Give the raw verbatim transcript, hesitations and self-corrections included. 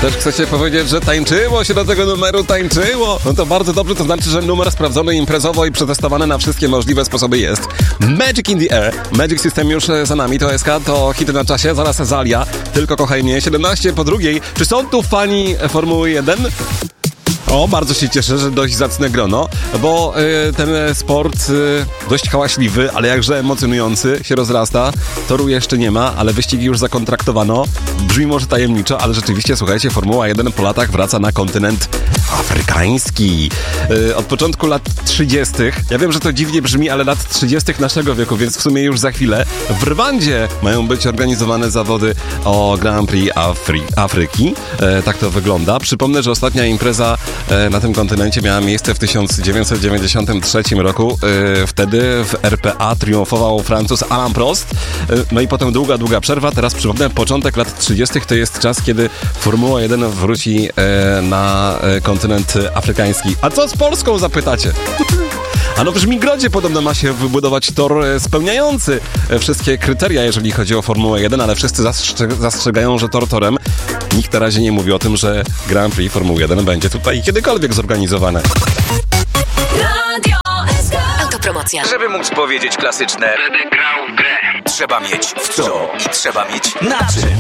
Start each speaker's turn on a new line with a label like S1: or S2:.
S1: Też chcecie powiedzieć, że tańczyło się do tego numeru, tańczyło? No to bardzo dobrze, to znaczy, że numer sprawdzony imprezowo i przetestowany na wszystkie możliwe sposoby jest. Magic in the Air. Magic System już za nami, to S K, to hity na czasie, zaraz Zalia, Tylko kochaj mnie, siedemnaście po drugiej. Czy są tu fani Formuły jeden? O, bardzo się cieszę, że dość zacne grono, bo y, ten sport y, dość hałaśliwy, ale jakże emocjonujący, się rozrasta. Toru jeszcze nie ma, ale wyścigi już zakontraktowano. Brzmi może tajemniczo, ale rzeczywiście, słuchajcie, Formuła jeden po latach wraca na kontynent afrykański. Y, od początku lat trzydziestych. Ja wiem, że to dziwnie brzmi, ale lat trzydziestych naszego wieku, więc w sumie już za chwilę w Rwandzie mają być organizowane zawody o Grand Prix Afry- Afryki. Y, tak to wygląda. Przypomnę, że ostatnia impreza na tym kontynencie miała miejsce w tysiąc dziewięćset dziewięćdziesiątym trzecim roku. Wtedy w R P A triumfował Francuz Alain Prost. No i potem długa, długa przerwa. Teraz przypomnę, początek lat trzydziestych to jest czas, kiedy Formuła jeden wróci na kontynent afrykański. A co z Polską, zapytacie? A no w Żmigrodzie podobno ma się wybudować tor spełniający wszystkie kryteria, jeżeli chodzi o Formułę jeden, ale wszyscy zastrze- zastrzegają, że tor torem. Nikt na razie nie mówi o tym, że Grand Prix Formuły jeden będzie tutaj kiedykolwiek zorganizowane.
S2: Radio S K. Autopromocja.
S3: Żeby móc powiedzieć klasyczne,
S4: Będę grał w grę.
S3: trzeba mieć w co i trzeba mieć na czym.